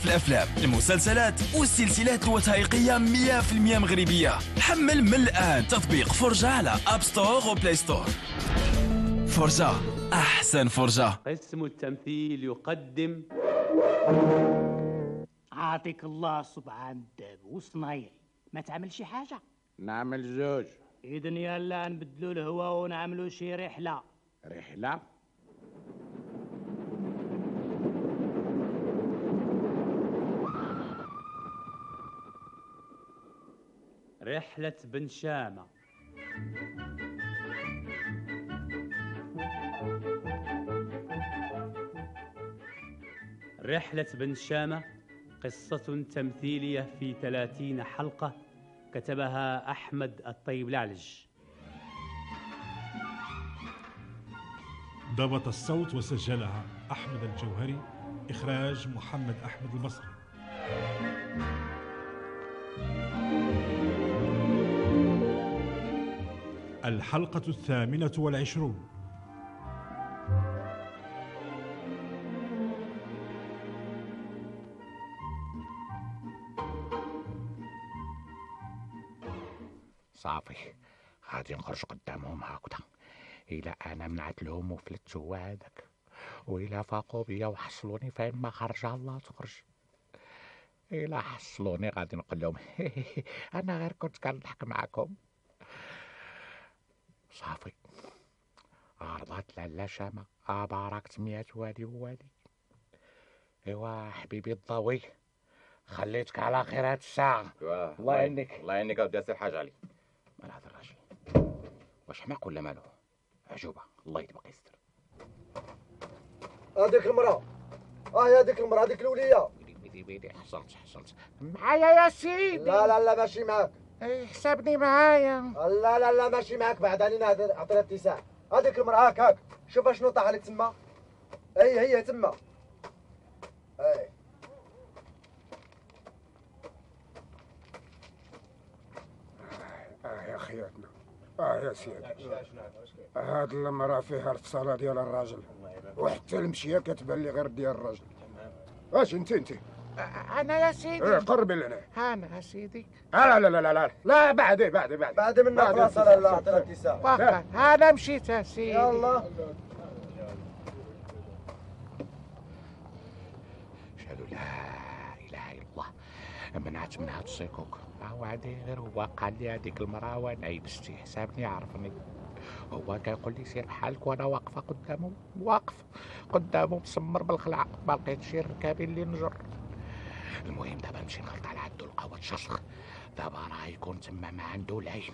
في الأفلام، المسلسلات والسلسلات الوثائقية 100% مغربية. حمل من الآن تطبيق فرجة على أب ستور وبلاي ستور. فرجة، أحسن فرجة. قسم التمثيل يقدم. عاطيك الله سبحان الداب وصنايعي، ما تعمل شي حاجة؟ نعمل زوج. إذن يلا نبدلو الهوا ونعملو شي رحلة. رحلة؟ رحلة بن شامة. رحلة بن شامة قصة تمثيلية في 30 حلقة، كتبها أحمد الطيب العلج. ضبط الصوت وسجلها أحمد الجوهري. إخراج محمد أحمد المصري. الحلقة 28. صافي غادي نخرج قدامهم هكذا. إلا أنا منعت لهم وفلت هو هذاك، وإلا فاقوا بيا وحصلوني فين ما خرج الله تخرج. إلا حصلوني غادي نقول لهم أنا غير كنت كنضحك معكم. صافي عرضات لالا شامة باركت 100 والي ووالي. إيوا حبيبي الضوي، خليتك على خير هاد الساعة. الله يعينك. الله يعينك اودي سير حاجة علي. مال هذا الراجل واش حماق ولا مالو؟ عجوبة، الله يدبق يستر. هذيك المرأة، يا هذيك المرأة، هذيك الولية. بيدي حصلت معايا يا سيدي. لا ماشي معاك. حسابني معايا. لا ماشي معاك، بعد علينا عطينا اتساع. هذيك المرأة هاك شوف شنو طاح عليك تما. هي تما. يا خياتنا، يا سيدي، هاد المرأة فيها الفصالة ديال الراجل، وحتى المشية كتبان لي غير ديال الراجل. اش انت؟ انا يا سيدي. قربي لنا. انا يا سيدي. لا بعدي منا خلاص. لا عطينا اتساع. واخا انا مشيت يا سيدي. يلا شهادة لا اله الا الله. منعت من هاد الصكوك. وعدي غير هو قال لي هذيك المرأة وانا يبستي حسابني يعرفني. هو كيقول لي سير بحالك وانا واقفة قدامه مسمر بالخلعة، ما لقيت شي ركابي اللي نجر. المهم دابا نمشي نخلط على عندو القهوة تشسخ، دابا راه يكون تما ما عنده العين.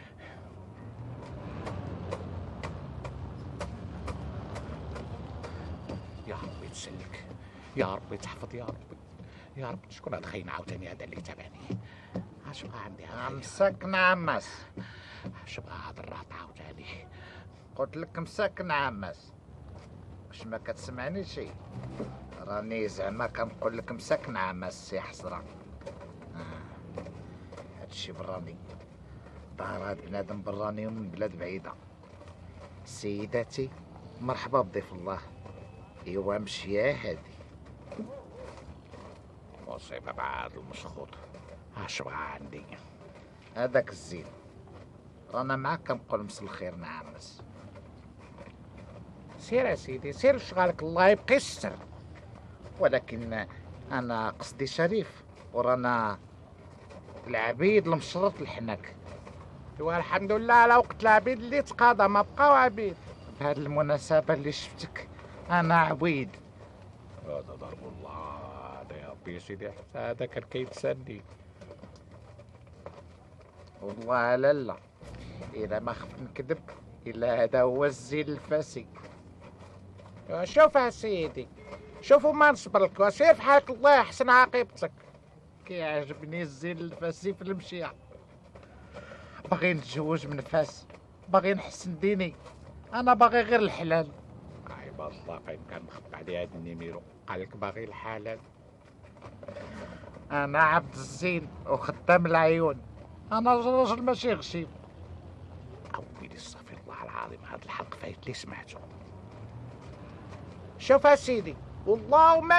يا ربي تسلك، يا ربي تحفظ، يا ربي شكون هاد خاين عاوتاني هذا اللي تابعني. اش بغا عندي مسكن عماس؟ اش بغا هاد الراط عاوتاني؟ قلت لك مسكن عماس، واش ما كتسمعني شي؟ راني زعما كنقول لك مسكن عماس سي حسرة. هادشي براني، ظهر هاد بنادم براني ومن بلاد بعيدة. سيداتي مرحبا بضيف الله. ايوا مشيا هادي مصيبة مع هاد المسخوط. اش بغا عندي؟ هذاك الزين رانا معاك كنقول مسا الخير نعمس. سير يا سيدي سير شغالك، الله يبقي الستر. ولكن انا قصدي شريف، ورانا العبيد المشرط الحناك. ايوا الحمد لله على وقت العبيد اللي تقاضى، ما بقاو عبيد. بهاد المناسبة اللي شفتك انا عبيد. هذا ضرب الله، هذا يا ربي يا سيدي حتى هذا كان كيتسني. والله لا إلا ما خفت نكذب، إلا هذا هو الزين الفاسي. شوف يا سيدي، شوفوا ما نصبر لك، وسير في حالك الله يحسن عاقبتك. كيعجبني الزين الفاسي في المشيع. باغي نتزوج من فاس، باغي نحسن ديني، أنا باغي غير الحلال. عيب الله فين كان مخبى عليه هاد النيميرو، قالك باغي الحلال. أنا عبد الزين وخدام العيون، أنا راجل ماشي غشيم. أويلي استغفر الله العظيم، هاد الحق فايت لي سمعته. شوف يا سيدي والله ما